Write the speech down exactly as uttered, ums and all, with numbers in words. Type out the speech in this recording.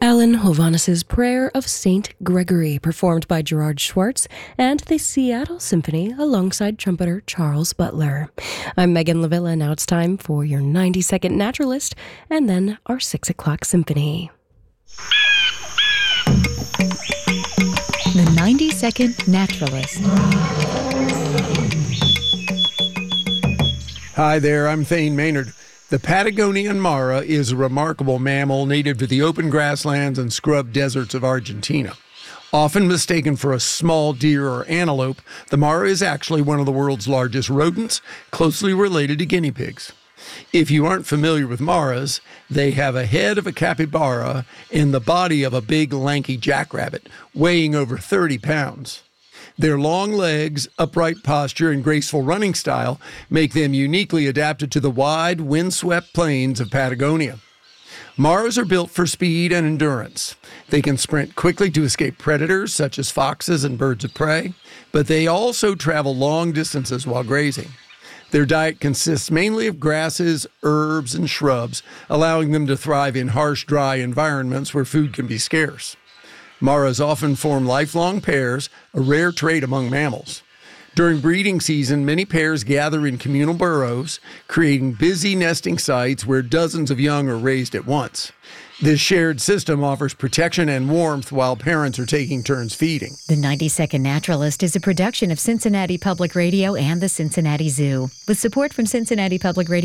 Alan Hovhannis's Prayer of Saint Gregory, performed by Gerard Schwartz and the Seattle Symphony alongside trumpeter Charles Butler. I'm Megan Lavilla. Now it's time for your ninety second Naturalist and then our six o'clock Symphony. The ninety second Naturalist. Hi there, I'm Thane Maynard. The Patagonian mara is a remarkable mammal native to the open grasslands and scrub deserts of Argentina. Often mistaken for a small deer or antelope, the mara is actually one of the world's largest rodents, closely related to guinea pigs. If you aren't familiar with maras, they have a head of a capybara and the body of a big, lanky jackrabbit, weighing over thirty pounds. Their long legs, upright posture, and graceful running style make them uniquely adapted to the wide, windswept plains of Patagonia. Maras are built for speed and endurance. They can sprint quickly to escape predators such as foxes and birds of prey, but they also travel long distances while grazing. Their diet consists mainly of grasses, herbs, and shrubs, allowing them to thrive in harsh, dry environments where food can be scarce. Maras often form lifelong pairs, a rare trait among mammals. During breeding season, many pairs gather in communal burrows, creating busy nesting sites where dozens of young are raised at once. This shared system offers protection and warmth while parents are taking turns feeding. The ninety second Naturalist is a production of Cincinnati Public Radio and the Cincinnati Zoo, with support from Cincinnati Public Radio.